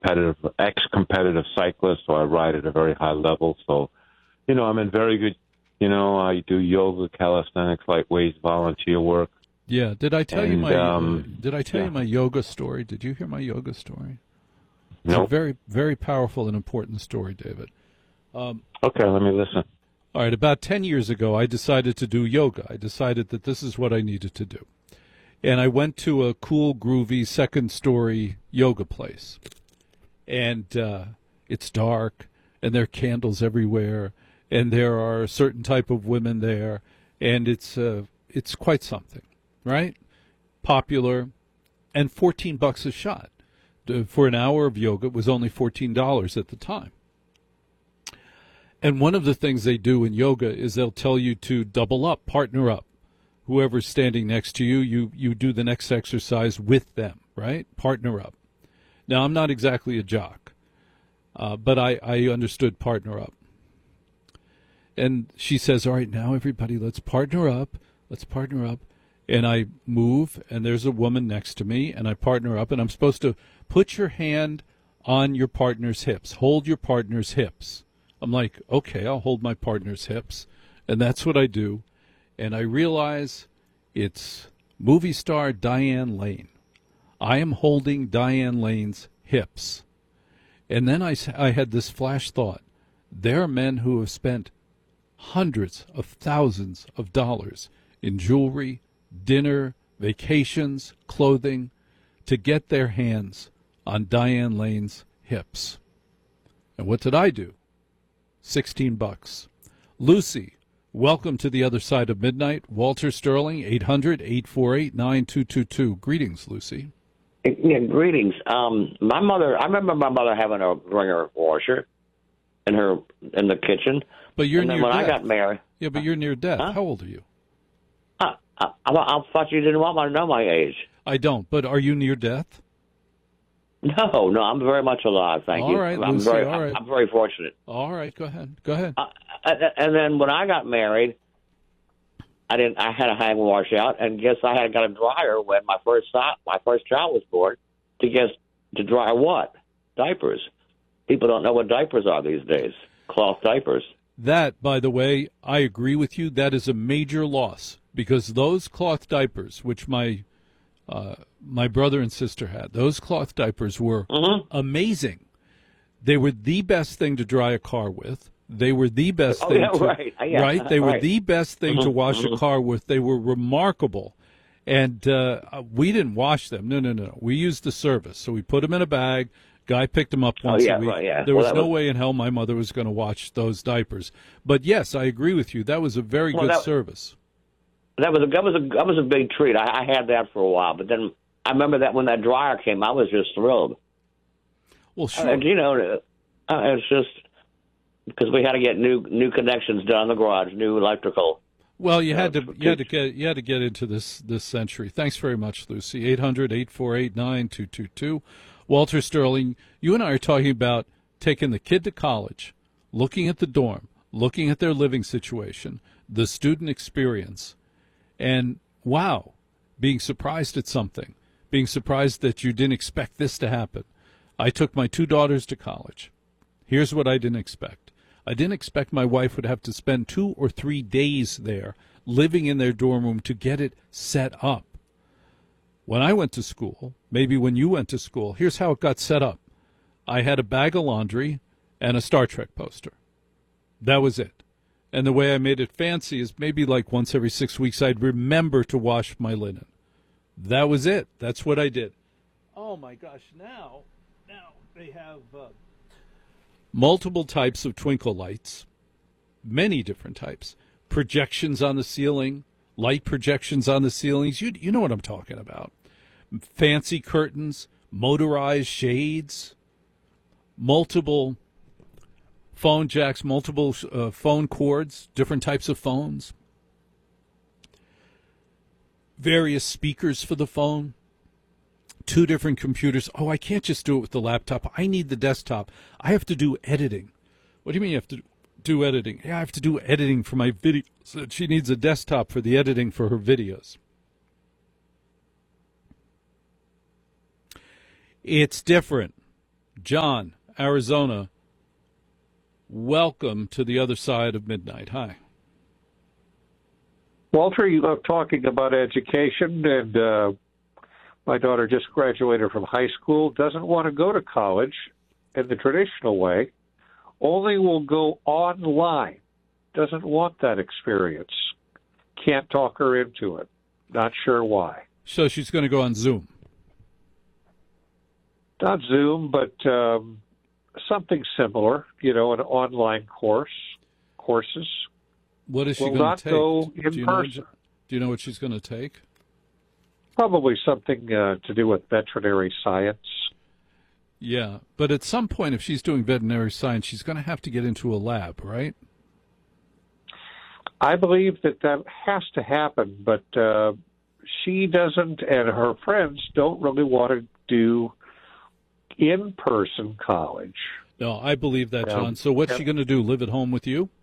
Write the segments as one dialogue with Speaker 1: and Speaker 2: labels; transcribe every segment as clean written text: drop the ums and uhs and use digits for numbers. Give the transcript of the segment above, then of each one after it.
Speaker 1: ex-competitive cyclist, so I ride at a very high level. So, I'm in very good, I do yoga, calisthenics, light weights, volunteer work.
Speaker 2: Yeah. Did I tell you my yoga story? Did you hear my yoga story? It's
Speaker 1: No.
Speaker 2: a very, very powerful and important story, David.
Speaker 1: Okay, let me listen.
Speaker 2: All right. About 10 years ago, I decided to do yoga. I decided that this is what I needed to do. And I went to a cool, groovy, second-story yoga place. And it's dark, and there are candles everywhere, and there are a certain type of women there, and it's quite something, right? Popular, and $14 a shot. For an hour of yoga, it was only $14 at the time. And one of the things they do in yoga is they'll tell you to double up, partner up. Whoever's standing next to you, you do the next exercise with them, right? Partner up. Now, I'm not exactly a jock, but I understood partner up. And she says, all right, now everybody, let's partner up. Let's partner up. And I move, and there's a woman next to me, and I partner up, and I'm supposed to put your hand on your partner's hips. Hold your partner's hips. I'm like, okay, I'll hold my partner's hips. And that's what I do. And I realize it's movie star Diane Lane. I am holding Diane Lane's hips. And then I had this flash thought. There are men who have spent hundreds of thousands of dollars in jewelry, dinner, vacations, clothing, to get their hands on Diane Lane's hips. And what did I do? $16. Lucy, welcome to the other side of midnight. Walter Sterling, 800-848-9222. Greetings, Lucy.
Speaker 3: Yeah, greetings. My mother, I remember my mother having a wringer washer in the kitchen.
Speaker 2: But you're near death.
Speaker 3: I got married.
Speaker 2: Yeah, but you're near death.
Speaker 3: Huh?
Speaker 2: How old are you?
Speaker 3: I thought you didn't want me to know my age.
Speaker 2: I don't, but are you near death?
Speaker 3: No, I'm very much alive, thank you.
Speaker 2: All right,
Speaker 3: I'm
Speaker 2: Lucy,
Speaker 3: very,
Speaker 2: all right.
Speaker 3: I'm very fortunate.
Speaker 2: All right, go ahead. Go ahead.
Speaker 3: And then when I got married, I had a hang wash out, and guess I got a dryer when my first child was born to dry what? Diapers. People don't know what diapers are these days. Cloth diapers.
Speaker 2: That, by the way, I agree with you. That is a major loss because those cloth diapers, which my brother and sister had, those cloth diapers were amazing. They were the best thing to dry a car with. They were the best thing right? They were the best thing to wash a car with. They were remarkable. And we didn't wash them. No. We used the service. So we put them in a bag. Guy picked them up once a week.
Speaker 3: Right.
Speaker 2: There was no way in hell my mother was going to wash those diapers. But yes, I agree with you. That was a very good service.
Speaker 3: That was a big treat. I had that for a while, but then I remember that when that dryer came, I was just thrilled.
Speaker 2: Well, sure.
Speaker 3: It's just because we had to get new connections done in the garage, new electrical.
Speaker 2: Well, you had to get into this century. Thanks very much, Lucy. 800-848-9222. Walter Sterling, you and I are talking about taking the kid to college, looking at the dorm, looking at their living situation, the student experience, and wow, being surprised at something, being surprised that you didn't expect this to happen. I took my two daughters to college. Here's what I didn't expect. I didn't expect my wife would have to spend 2 or 3 days there living in their dorm room to get it set up. When I went to school, maybe when you went to school, here's how it got set up. I had a bag of laundry and a Star Trek poster. That was it. And the way I made it fancy is maybe like once every 6 weeks I'd remember to wash my linen. That was it. That's what I did. Oh, my gosh. Now they have multiple types of twinkle lights, many different types, projections on the ceiling, light projections on the ceilings. You know what I'm talking about. Fancy curtains, motorized shades, multiple phone jacks, multiple phone cords, different types of phones, various speakers for the phone, 2 different computers. Oh, I can't just do it with the laptop. I need the desktop. I have to do editing. What do you mean you have to do editing? Yeah, I have to do editing for my videos. So she needs a desktop for the editing for her videos. It's different. John, Arizona, welcome to the other side of midnight. Hi.
Speaker 4: Walter, you love talking about education, and my daughter just graduated from high school, doesn't want to go to college in the traditional way, only will go online, doesn't want that experience, can't talk her into it, not sure why.
Speaker 2: So she's going to go on Zoom.
Speaker 4: Not Zoom, but something similar, an online courses.
Speaker 2: What is she
Speaker 4: will
Speaker 2: going
Speaker 4: not
Speaker 2: to take?
Speaker 4: go in person.
Speaker 2: Do you know what she's going to take?
Speaker 4: Probably something to do with veterinary science.
Speaker 2: Yeah, but at some point, if she's doing veterinary science, she's going to have to get into a lab, right?
Speaker 4: I believe that has to happen, but she doesn't, and her friends don't really want to do in-person college.
Speaker 2: No, I believe that, John. So what's she going to do, live at home with you?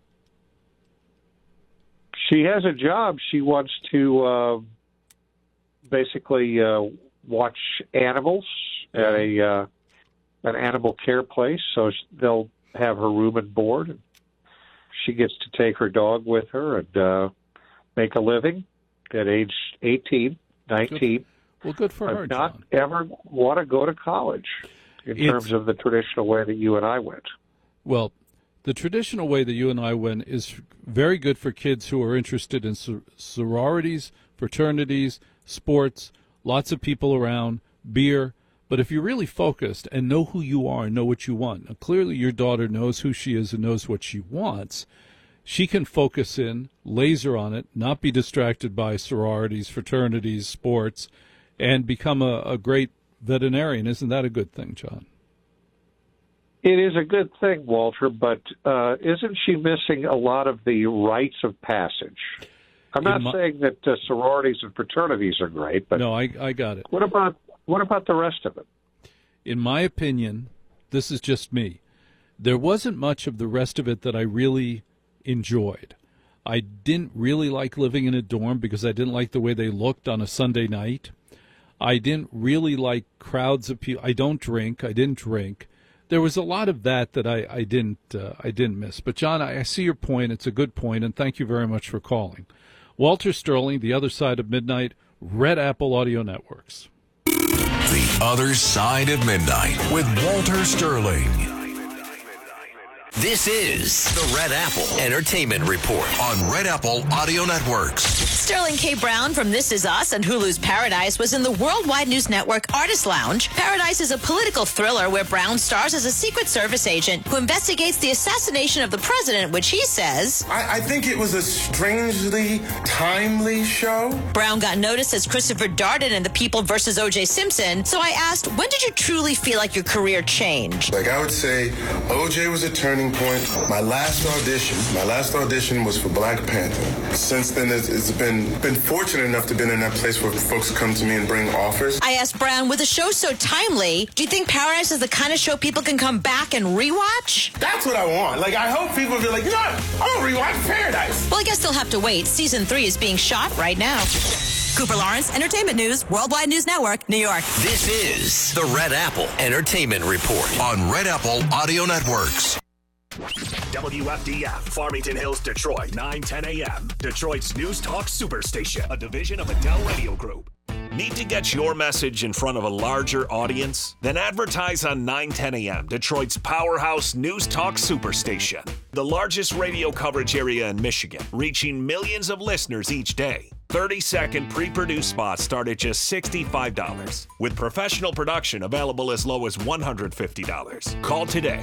Speaker 4: She has a job. She wants to basically watch animals at an animal care place, so they'll have her room and board. She gets to take her dog with her and make a living at age 18, 19.
Speaker 2: Well, good for her,
Speaker 4: not
Speaker 2: John.
Speaker 4: Ever want to go to college in terms of the traditional way that you and I went.
Speaker 2: Well, the traditional way that you and I went is very good for kids who are interested in sororities, fraternities, sports, lots of people around, beer. But if you're really focused and know who you are and know what you want, now, clearly your daughter knows who she is and knows what she wants, she can focus in, laser on it, not be distracted by sororities, fraternities, sports, and become a great veterinarian. Isn't that a good thing, John?
Speaker 4: It is a good thing, Walter, but isn't she missing a lot of the rites of passage? I'm not saying that sororities and fraternities are great, but
Speaker 2: no, I got it.
Speaker 4: What about the rest of it?
Speaker 2: In my opinion, this is just me. There wasn't much of the rest of it that I really enjoyed. I didn't really like living in a dorm because I didn't like the way they looked on a Sunday night. I didn't really like crowds of people. I didn't drink. There was a lot of that I didn't miss. But John, I see your point. It's a good point, and thank you very much for calling. Walter Sterling, The Other Side of Midnight, Red Apple Audio Networks.
Speaker 5: The Other Side of Midnight with Walter Sterling. This is the Red Apple Entertainment Report on Red Apple Audio Networks.
Speaker 6: Sterling K. Brown from This Is Us and Hulu's Paradise was in the Worldwide News Network Artist Lounge. Paradise is a political thriller where Brown stars as a Secret Service agent who investigates the assassination of the president, which he says...
Speaker 7: I think it was a strangely timely show.
Speaker 6: Brown got noticed as Christopher Darden in The People vs. O.J. Simpson, so I asked, when did you truly feel like your career changed?
Speaker 7: I would say O.J. was a turning point. My last audition was for Black Panther. Since then, it's been fortunate enough to be in that place where folks come to me and bring offers.
Speaker 6: I asked Brown, with a show so timely, do you think Paradise is the kind of show people can come back and rewatch?
Speaker 7: That's what I want. I hope people will be like, you know what? I'm going to rewatch Paradise.
Speaker 6: Well, I guess they'll have to wait. Season 3 is being shot right now. Cooper Lawrence, Entertainment News, Worldwide News Network, New York.
Speaker 5: This is the Red Apple Entertainment Report on Red Apple Audio Networks.
Speaker 8: WFDF, Farmington Hills, Detroit, 9:10 a.m. Detroit's News Talk Superstation, a division of Adele Radio Group. Need to get your message in front of a larger audience? Then advertise on 9:10 a.m., Detroit's powerhouse News Talk Superstation, the largest radio coverage area in Michigan, reaching millions of listeners each day. 30-second pre-produced spots start at just $65, with professional production available as low as $150. Call today,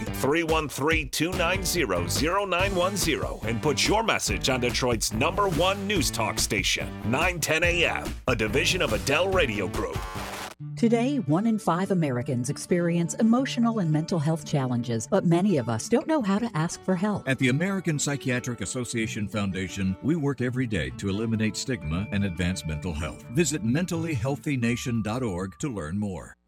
Speaker 8: 313-290-0910, and put your message on Detroit's #1 news talk station, 9:10 a.m., a division of Adele Radio Group.
Speaker 9: Today, 1 in 5 Americans experience emotional and mental health challenges, but many of us don't know how to ask for help.
Speaker 10: At the American Psychiatric Association Foundation, we work every day to eliminate stigma and advance mental health. Visit mentallyhealthynation.org to learn more.